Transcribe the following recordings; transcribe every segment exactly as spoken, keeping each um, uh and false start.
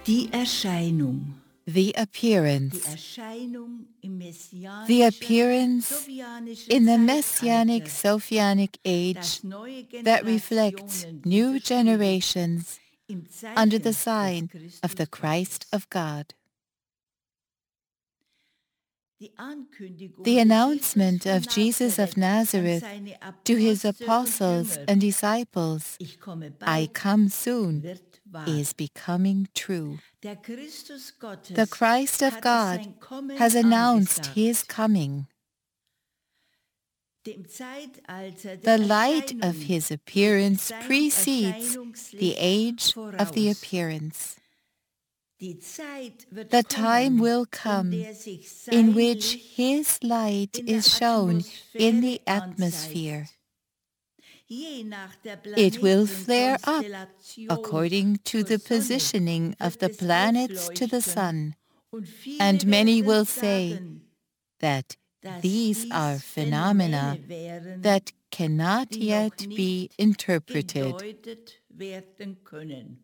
Die Erscheinung. The Die appearance. Erscheinung im The messianischen, appearance sophianischen in the Messianic Zeitalter, Sophianic age das neue that reflects Generationen new widerspiegelt, generations im under Zeichen the des sign of the Christ Christusgottes. of God. Die Ankündigung The des announcement Jesus von of Jesus of Nazareth Nazareth an seine to his Apostel und apostles Jünger, and disciples, ich komme I bald, come soon, wird wahr. is becoming true. Der Christus Gottes The Christ of hat God sein Kommen has announced angesagt. his coming. Dem Zeitalter The der light of Erscheinung his geht appearance sein precedes the Erscheinungslicht age of the voraus. appearance. Die Zeit wird The time kommen, will in come der sich sein in which Licht his light in der is shown in the Atmosphäre atmosphere. anzeigt. Je nach der It will flare up Planetenkonstellation according to zur the Sonne positioning of wird the es planets to the aufleuchten, sun, und viele and many werden will say sagen, that dass these dies are phenomena Phänomene wären, that cannot die noch yet be nicht interpreted. gedeutet werden können.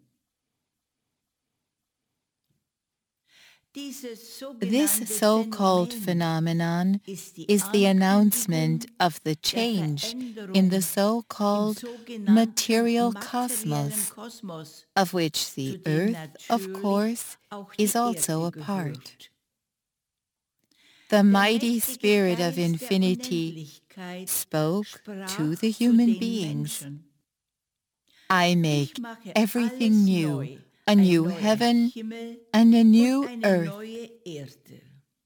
Dieses This sogenannte so-called Phänomen phenomenon ist die is the announcement Ankündigung of the der change Veränderung in the im so-called sogenannten material materiellen cosmos, Kosmos, of which zu the dem earth, of natürlich course, auch is die also a Erde part. gehört. The Der mighty mächtige Spirit of Geist der infinity Unendlichkeit spoke sprach to the zu human den beings. Menschen. I Ich make mache everything alles new, neu, a ein new neuer heaven Himmel and a und new eine earth. neue Erde.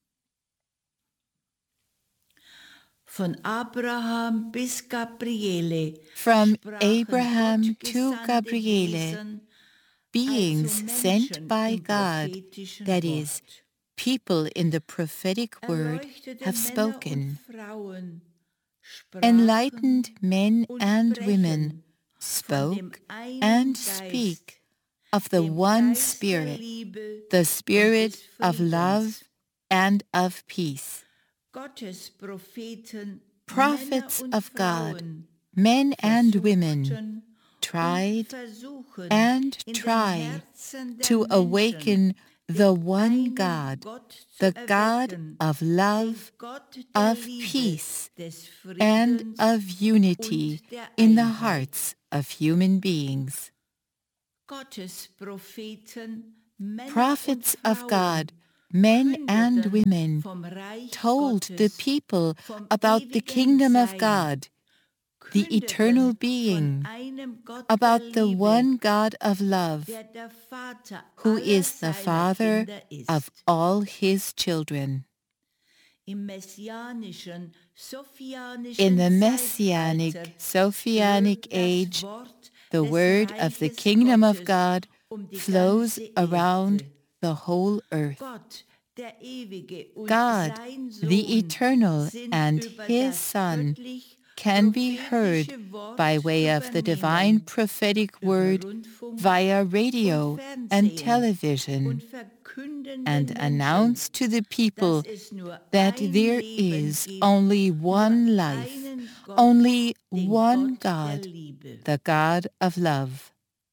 Von Abraham bis Gabriele From sprachen Abraham to gottgesandte Gabriele, Wesen, beings also sent Menschen by im God, prophetischen that Wort. is, people in the prophetic word, Erleuchtete have Männer spoken. und Frauen sprachen Enlightened men und and sprechen women von dem spoke einen and Geist, speak of the dem one Geist der Spirit, Liebe the und Spirit des of Friedens. love and of peace. Gottes Propheten, Prophets Männer und of God, Frauen, men and women, versuchten tried und versuchen, and in den try Herzen der to Menschen awaken the den one einen God, Gott the zu God erwecken, of den love, Gott der of Liebe, peace, des and Friedens of unity und der in the Einheit. hearts of human beings. Gottes Propheten, Männer Prophets und of Frauen, God, men and kündeten women, vom Reich told the Gottes, people vom about the ewigen kingdom of Sein, God, the eternal kündeten being, von einem Gott about der the Liebe, one God of love, der der Vater who aller is the seiner Father Kinder ist. of all his children. Im messianischen, sophianischen In the Zeitalter Messianic, Sophianic strömt das age, Wort the des word of the Reiches kingdom of Gottes God um die flows ganze around Erde. the whole earth. Gott, der Ewige und God, sein the Sohn eternal, sind and über his das Son göttlich can be heard prophetische Wort by way zu of the divine vernehmen, prophetic über word Rundfunk via und radio and Fernsehen television, und verkünden and den announce Menschen, to the people dass es nur that ein there Leben is gibt, only nur one life, einen Gott, only den one Gott der God, Liebe. the God of love.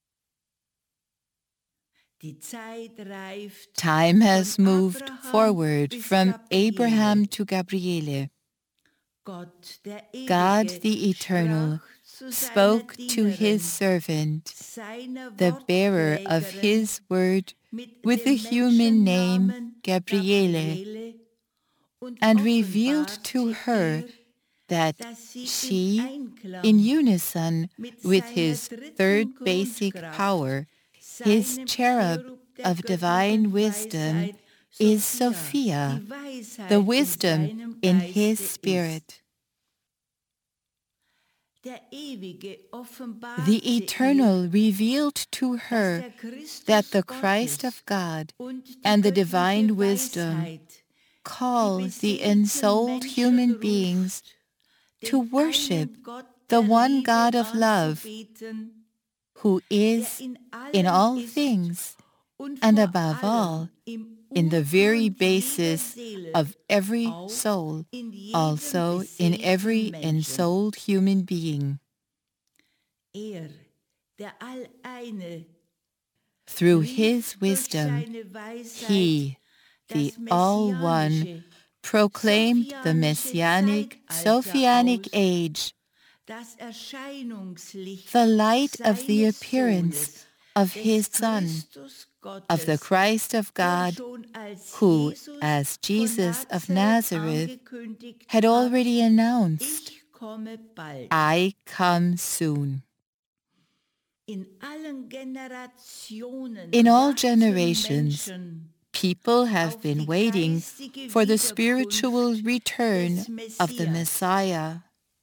Die Zeit reift Time has von moved Abraham forward bis from Gabriele. Abraham to Gabriele. Gott, der God Ewige, the Eternal sprach zu seiner spoke to his Dienerin, servant, seiner the bearer of Wortträgerin, his word, mit with the dem human name Menschennamen Gabriele, Gabriele und and revealed to offenbarte her ihr, that dass sie she, im Einklang in unison mit with seiner his dritten third basic Grundkraft, power, his seinem cherub Cherub der of divine göttlichen wisdom, Weisheit, is Sophia, Sophia, die Weisheit the in wisdom seinem in Geiste his ist. spirit. Der Ewige The offenbarte Eternal ihr, revealed to dass her der Christus that the Christ Gottes of God und die and the göttliche divine wisdom Weisheit call die the beseelten ensouled Menschen human ruft, beings den to worship einen Gott the der one Liebe God of love, anzubeten, who der is in in allem all ist things, und and vor above allem all, im in the very Urgrund jeder basis Seele, of every auch soul, in jedem also in beseelten every Menschen. ensouled human being. Er, der Alleine, Through rief his durch wisdom, seine Weisheit he, the das All-One, messianische, proclaimed the sophianische Messianic Zeitalter Sophianic aus, age, das Erscheinungslicht the light of the seines appearance Sohnes, of des his Son, Christus of the Gottes, Christ of der God, schon als who, Jesus as von Jesus of Nazareth Nazareth, angekündigt had hat, already announced, ich komme bald. I come soon. In allen Generationen In all warten generations, Menschen people have auf been die waiting geistige for the spiritual Wiederkunft return des of the Messias. Messiah.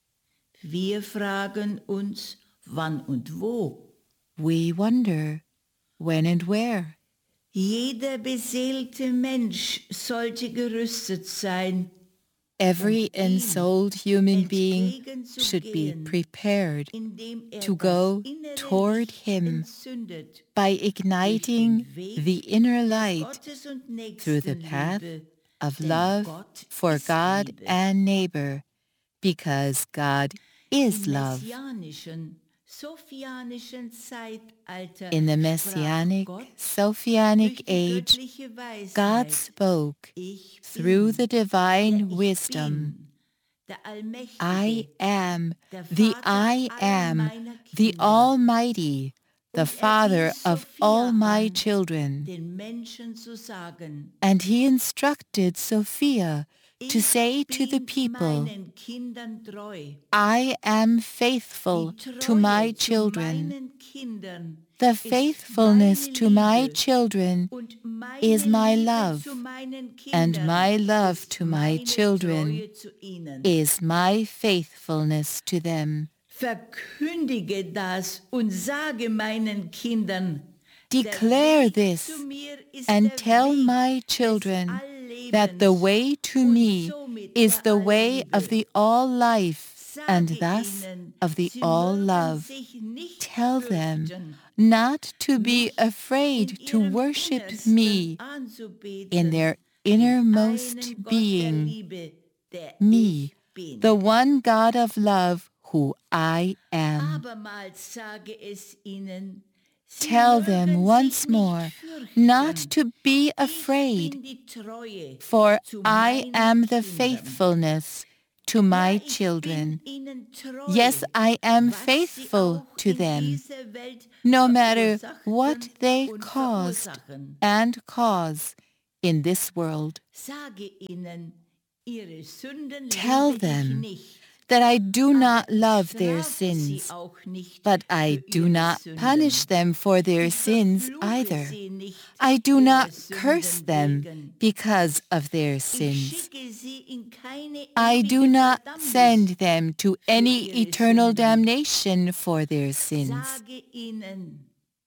Wir fragen uns, wann und wo. We wonder, when and where? Jeder beseelte Mensch sollte gerüstet sein, Every um ihm ensouled human being should be entgegenzugehen, prepared indem er to das go innere toward Licht him entzündet by durch igniting den Weg the inner der light Gottes- und through the path Nächstenliebe, of denn love Gott for ist God Liebe. and neighbor, because God is Im love. messianischen, sophianischen Zeitalter In the sprach Messianic, Gott Sophianic durch die age, göttliche Weisheit, God spoke ich through bin, the der divine ich wisdom, bin, der Allmächtige, I am der the Vater I aller am, meiner the Kinder. Almighty, the Und er Father wies of Sophia all my an, children. den Menschen zu sagen, And he instructed Sophia to ich say to the bin people, meinen Kindern treu. I am faithful Die to my Treue zu children. meinen Kindern The ist faithfulness meine to my Liebe children und meine is my Liebe love, zu meinen and Kindern my love ist to my meine children Treue zu ihnen. is my faithfulness to them. Verkündige das und sage meinen Kindern, Declare der Weg this zu mir ist and der tell Weg my des children Alllebens that the way to und me somit is der the way Allliebe. of the all-life and Sage thus ihnen, of the sie mögen all-love. sich nicht Tell them fürchten, not to be mich afraid in to ihrem worship Innersten me anzubeten, in their den innermost einen Gott der being, Liebe, der me, ich bin. the one God of love who I am. Abermals sage es ihnen, sie Tell them mögen once sich more nicht fürchten. not to be Ich afraid, bin die Treue for zu I meinen am the Kindern. faithfulness to Ja, my ich bin children. ihnen treu, Yes, I am was sie faithful auch to in them, dieser Welt no matter verursachten what they und caused verursachen. and cause in this world. Sage ihnen, ihre Sünden Tell liebe ich them nicht, that I do aber not ich love their strafe sie sins, auch nicht but I für do ihre not Sünden. punish them for their Ich sins verfluche either. sie nicht I do ihrer not Sünden curse them wegen. because of their Ich sins. schicke sie in keine I do ewige not Verdammnis send them to für any ihre eternal Sünden. damnation for their sins. Sage ihnen,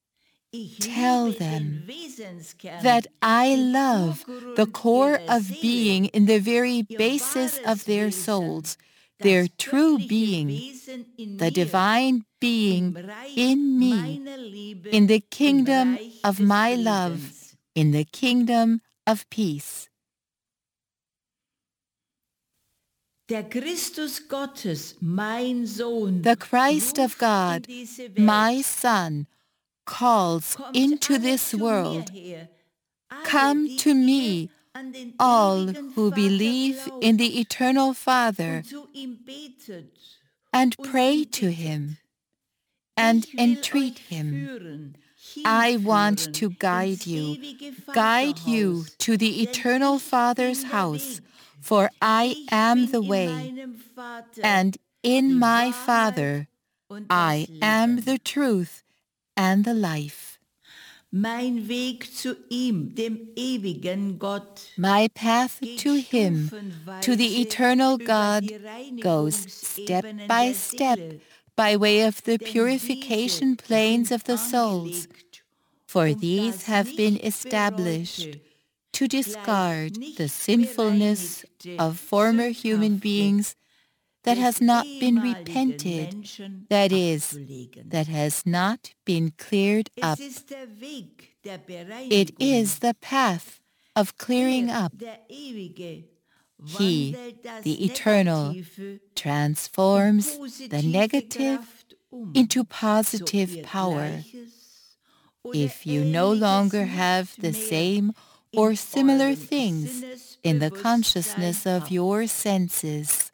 ich Tell liebe them den Wesenskern, that I den love the Urgrund core ihrer of Seele, being in the very ihr basis wahres of their Wesen, souls, das their true göttliche being, Wesen in the mir, divine being im Reich in me, meiner Liebe, in the im kingdom Reich of des my love, Friedens. in the kingdom of peace. Der Christus Gottes, mein Sohn, The Christ of ruft God, in diese Welt. my Son, calls Kommt into alle this zu world. mir her, alle, Come die to ihr me, an den all ewigen who Vater believe glaubt in the eternal Father, und zu ihm betet and und pray ihn to bittet. him, and Ich will entreat euch him. führen, I want hinführen to guide ins you, ewige guide you Vaterhaus, to the denn eternal ich Father's bin der house, Weg. for I Ich am bin the in way, meinem Vater and in die my Wahrheit Father und I das am Leben. the truth and the life. Mein Weg zu ihm, dem ewigen Gott, My path geht to him, to the stufenweise eternal über God, die goes step Reinigungsebenen by der step Seele, by way of the denn purification diese plains sind of the souls, angelegt, for um these das have been nicht established bereute, to gleich discard nicht the sinfulness bereinigte, of former human sündhafte, beings that des has not been ehemaligen repented, Menschen that is, abzulegen. that has not been cleared Es up. ist der Weg der It Bereinigung. is the path of clearing Er, up. der Ewige, He, wandelt das the eternal, Negative transforms in the positive negative Kraft um, into so positive ihr power, Gleiches if you no longer have the same or similar things in the consciousness of your senses.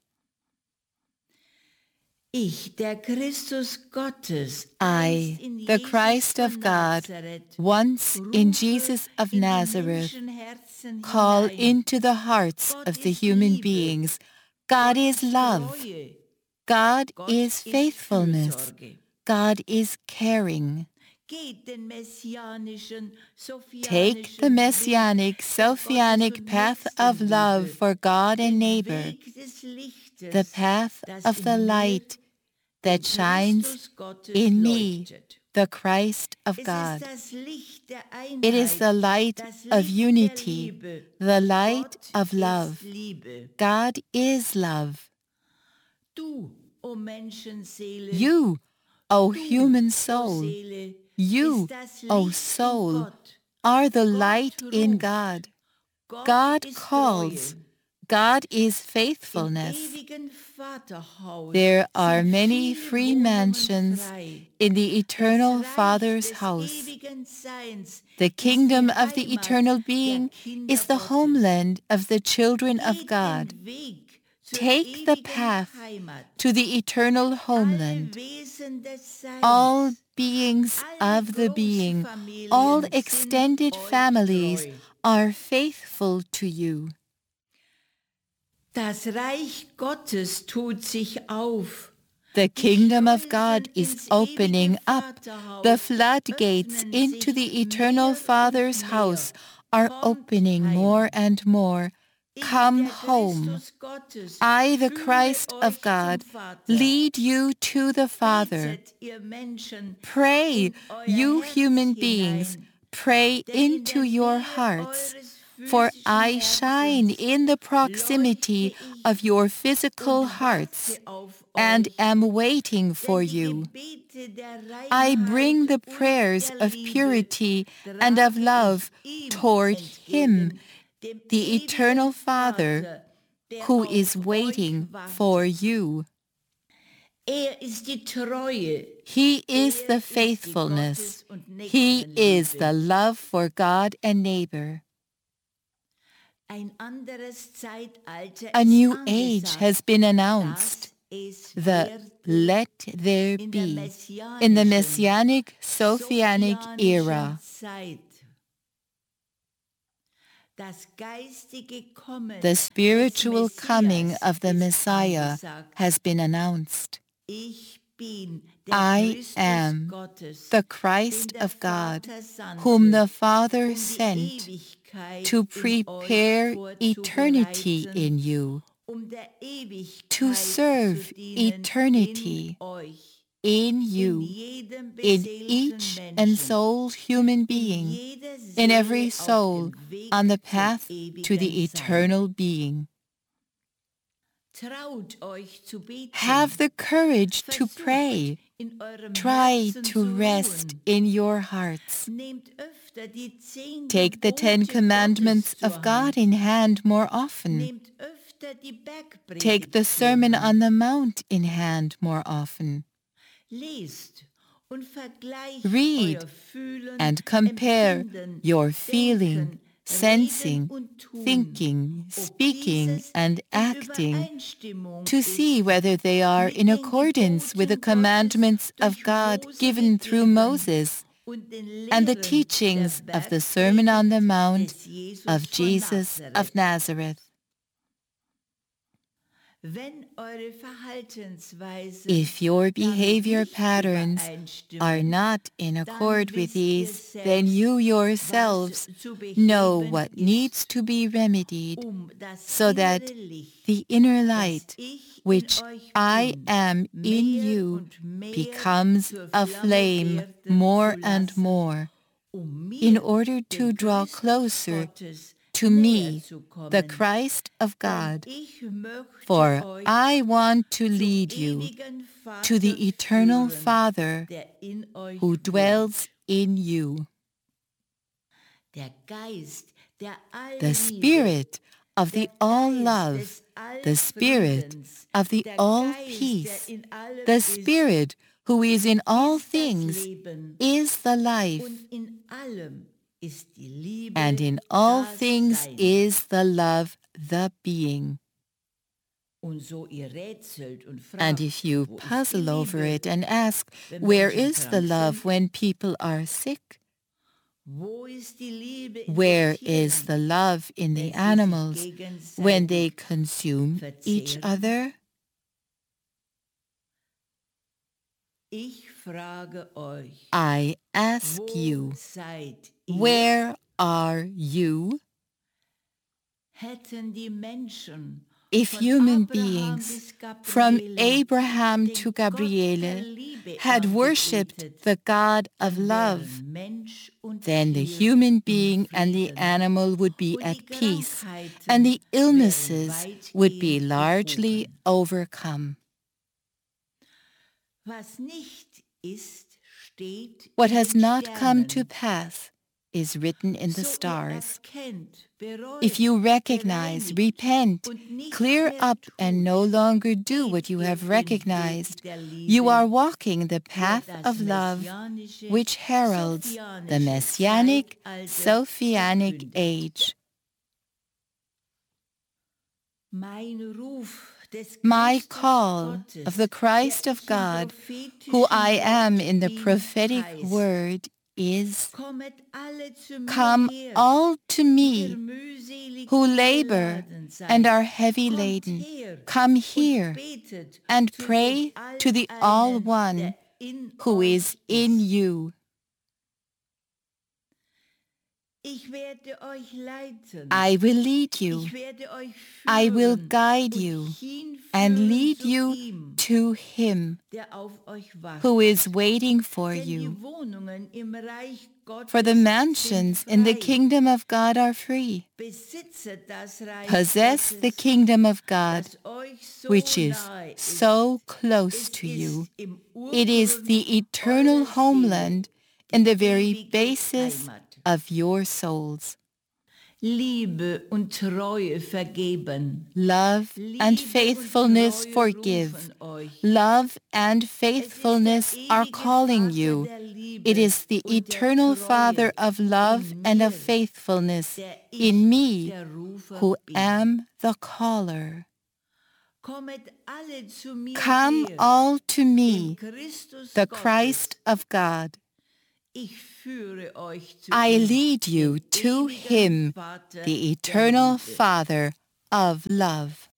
Ich, der Christus Gottes, I, einst in the Jesus Christ von of God, Nazareth, once in rufe Jesus of in die Nazareth, Menschenherzen call hinein. into the hearts Gott of the ist human Liebe. beings, God Gott is ist love, Treue. God Gott is ist faithfulness, Fürsorge. God is caring. Geht den messianischen, Take the sophianischen messianic, Weg der Gottes- Sophianic und path of love Nächstenliebe, for God and den neighbor, Weg des Lichtes, the path das of in the mir, light that dem shines Christus Gottes, in me, leuchtet. the Christ of Es God. ist das Licht der Einheit, It is the light das of Licht der unity, Liebe. the light Gott of love. ist Liebe. God is love. Du, o Menschenseele, You, O du, human o soul, Seele, you, bist das O Licht in soul, Gott. are the Gott light in ruft. God. Gott God ist calls. Treue. God is Im faithfulness. ewigen Vaterhaus There are sind many viele free Wohnungen mansions frei. in the eternal Das Reich Father's des house. ewigen Seins The ist die kingdom of the Heimat eternal der being Kinder is the Gottes. homeland of the children of Geht God. den Weg zur Take the ewigen path Heimat. to the eternal Alle homeland. Wesen des Seins, All beings alle of the being, Großfamilien all sind extended euch families treu. are faithful to you. Das Reich Gottes tut sich auf. The Die kingdom of Schleusen God is ins opening ewige up. Vaterhaus The floodgates öffnen into sich the eternal mehr Father's und house mehr. are Kommt opening heim. more and more. Ich, Come der home. Christus Gottes, I, the führe Christ euch of God, zum Vater. lead you to the Father. Betet, ihr Menschen, Pray, in euer you Herz human hinein, beings, pray denn in into der your Nähe hearts. eures For physischen I shine Herzens in the proximity leuchte ich of your physical und hearts, warte auf and euch. am waiting for Denn die you. Gebete der I Reinheit bring the und prayers der of Liebe purity and of trage love ich ihm toward Him, entgegen, dem the ewigen eternal Father, Vater, der who auf is euch waiting wartet. for you. Er ist die Treue. He is Er the ist die faithfulness. Gottes- und He is the Nächstenliebe. love for God and neighbor. Ein anderes Zeitalter A ist new age angesagt, has been announced. dass es The werde let there in der be in the messianischen, Messianic Sophianic era. Zeit. Das geistige Kommen The spiritual des coming Messias of the ist Messiah angesagt. has been announced. Ich bin der I Christus am Gottes, the den Christ der of God, Vater sandte, whom the Father um die sent Ewigkeit to in prepare euch eternity vorzubereiten, in you, um der Ewigkeit to serve zu dienen eternity in euch, in in you, jedem in beseelten each Menschen, and soul human in being, jeder in every Seele auf soul dem Weg on the zum path to ewigen the Sein. eternal being. Traut euch zu beten. Have the courage to Versucht, pray. in eurem Try Herzen to zu rest ruhen. in your hearts. Nehmt öfter die zehn Take the Ten Gebote Commandments Gottes zur of God Hand. in hand more often. Nehmt öfter die Bergpredigt Take the zur Sermon Hand. on the Mount in hand more often. Lest und vergleicht Read euer Fühlen, and compare Empfinden, your feeling, Denken, sensing, Reden und Tun, thinking, ob speaking, dieses and in acting, Übereinstimmung to see ist whether they are mit in den accordance with the Geboten Gottes commandments of durch God Mose given through gegeben Moses und den and the Lehren teachings der of the Sermon on the Bergpredigt Mount des Jesus of von Jesus of Nazareth. Nazareth. Wenn eure Verhaltensweise If your damit behavior nicht patterns are übereinstimmen, not in dann accord with wisst ihr these, then selbst, you was yourselves zu know beheben what needs ist, to be remedied, um das so that innere Licht, the inner das light, ich in which euch I bin, am in mehr you, und mehr becomes zur a Flamme flame werden more zu and lassen, more, um in mir, order to dem draw Christus closer Gottes, to näher me, zu the kommen. Christ of Denn God. ich möchte For euch I want to zum lead you ewigen to the Vater eternal führen, Father der in euch who wohnt. dwells in you. Der Geist, der all The Liebe Spirit of the all-love, the Spirit of the all-peace, the Spirit who is in all things is the life, and in all things is the love, the being. And if you puzzle over it and ask, where is the love when people are sick? Where is the love in the animals when they consume each other? I ask you, where are you? If human beings, from Abraham to Gabriele, had worshipped the God of love, then the human being and the animal would be at peace, and the illnesses would be largely overcome. What has not come to pass is written in the stars. If you recognize, repent, clear up, and no longer do what you have recognized, you are walking the path of love, which heralds the Messianic, Sophianic age. My call of the Christ of God, who I am in the prophetic word, is, come all to me who labor and are heavy laden. Come here and pray to the All One who is in you. I will lead you, I will guide you, and lead you to Him who is waiting for you. For the mansions in the kingdom of God are free. Possess the kingdom of God, which is so close to you. It is the eternal homeland and the very basis of your souls. Liebe und Treue vergeben. Love and faithfulness forgive. Love and faithfulness are calling you. It is the eternal Father of love and of faithfulness in me who am the caller. Come all to me, the Christ of God. I lead you to Him, the eternal Father of love.